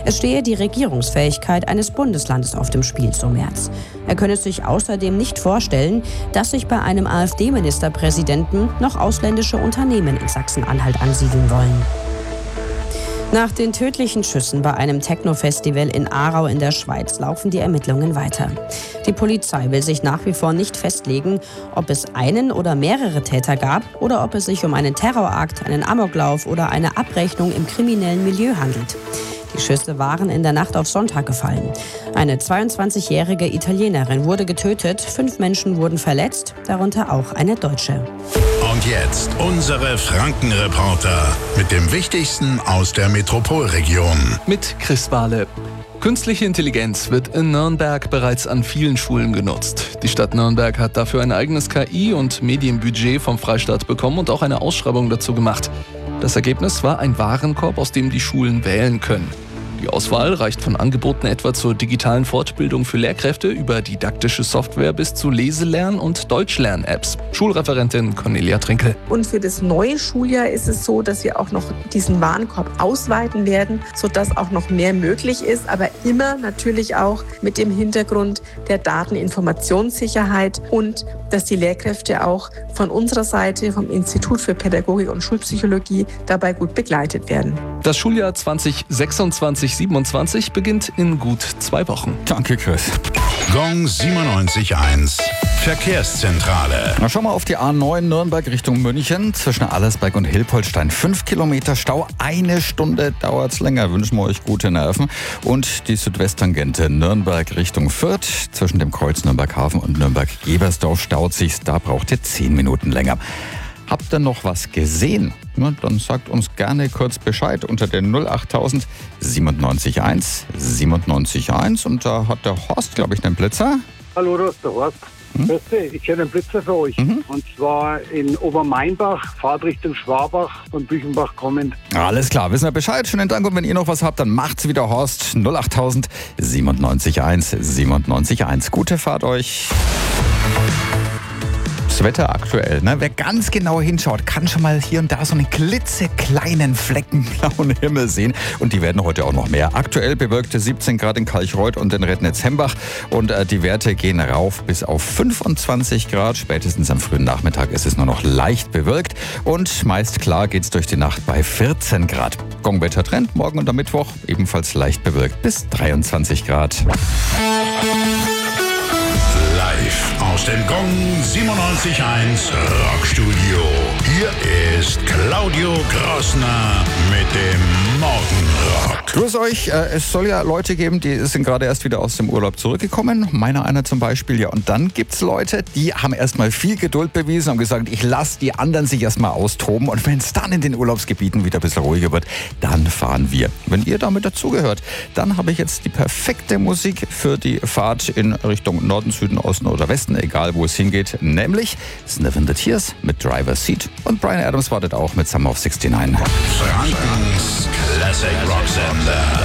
Es stehe die Regierungsfähigkeit eines Bundeslandes auf dem Spiel, so Merz. Er könne sich außerdem nicht vorstellen, dass sich bei einem AfD-Ministerpräsidenten noch ausländische Unternehmen in Sachsen-Anhalt ansiedeln wollen. Nach den tödlichen Schüssen bei einem Techno-Festival in Aarau in der Schweiz laufen die Ermittlungen weiter. Die Polizei will sich nach wie vor nicht festlegen, ob es einen oder mehrere Täter gab oder ob es sich um einen Terrorakt, einen Amoklauf oder eine Abrechnung im kriminellen Milieu handelt. Die Schüsse waren in der Nacht auf Sonntag gefallen. Eine 22-jährige Italienerin wurde getötet, 5 Menschen wurden verletzt, darunter auch eine Deutsche. Und jetzt unsere Frankenreporter mit dem Wichtigsten aus der Metropolregion. Mit Chris Wahle. Künstliche Intelligenz wird in Nürnberg bereits an vielen Schulen genutzt. Die Stadt Nürnberg hat dafür ein eigenes KI- und Medienbudget vom Freistaat bekommen und auch eine Ausschreibung dazu gemacht. Das Ergebnis war ein Warenkorb, aus dem die Schulen wählen können. Die Auswahl reicht von Angeboten etwa zur digitalen Fortbildung für Lehrkräfte über didaktische Software bis zu Leselern- und Deutschlern-Apps. Schulreferentin Cornelia Trinkel. Und für das neue Schuljahr ist es so, dass wir auch noch diesen Warenkorb ausweiten werden, sodass auch noch mehr möglich ist, aber immer natürlich auch mit dem Hintergrund der Dateninformationssicherheit und dass die Lehrkräfte auch von unserer Seite, vom Institut für Pädagogik und Schulpsychologie, dabei gut begleitet werden. Das Schuljahr 2026/27 beginnt in gut 2 Wochen. Danke, Chris. Gong 97.1 Verkehrszentrale. Na, schau mal auf die A9 Nürnberg Richtung München. Zwischen Allersberg und Hilpoltstein 5 Kilometer Stau. 1 Stunde dauert es länger. Wünschen wir euch gute Nerven. Und die Südwesttangente Nürnberg Richtung Fürth. Zwischen dem Kreuz Nürnberg-Hafen und Nürnberg-Gebersdorf staut sich's. Da braucht ihr 10 Minuten länger. Habt ihr noch was gesehen? Na, dann sagt uns gerne kurz Bescheid unter der 08000 97.1 97.1. Und da hat der Horst, glaube ich, den Blitzer. Hallo, das ist der Horst. Grüß dich, ich hätte einen Blitzer für euch. Und zwar in Obermainbach, Fahrtrichtung Schwabach, von Büchenbach kommend. Alles klar, wissen wir Bescheid. Schönen Dank. Und wenn ihr noch was habt, dann macht's wieder Horst. 08000 97.1 97.1. Gute Fahrt euch. Das Wetter aktuell, ne? Wer ganz genau hinschaut, kann schon mal hier und da so einen klitzekleinen Flecken blauen Himmel sehen. Und die werden heute auch noch mehr. Aktuell bewölkte 17 Grad in Kalchreuth und in Rednitz-Hembach. Und die Werte gehen rauf bis auf 25 Grad. Spätestens am frühen Nachmittag ist es nur noch leicht bewölkt. Und meist klar geht's durch die Nacht bei 14 Grad. Gongwetter-Trend morgen und am Mittwoch ebenfalls leicht bewölkt bis 23 Grad. Live aus dem Gong 97.1 Rockstudio. Hier ist Claudio Grossner mit dem Morgenrock. Grüß euch, es soll ja Leute geben, die sind gerade erst wieder aus dem Urlaub zurückgekommen. Meiner einer zum Beispiel, ja. Und dann gibt's Leute, die haben erstmal viel Geduld bewiesen und gesagt, ich lasse die anderen sich erstmal austoben. Und wenn es dann in den Urlaubsgebieten wieder ein bisschen ruhiger wird, dann fahren wir. Wenn ihr damit dazugehört, dann habe ich jetzt die perfekte Musik für die Fahrt in Richtung Norden, Süden, Osten oder Westen, egal wo es hingeht. Nämlich Sniff in the Tears mit Driver's Seat. Und Bryan Adams wartet auch mit Summer of 69. Frankens Classic Rock Sender.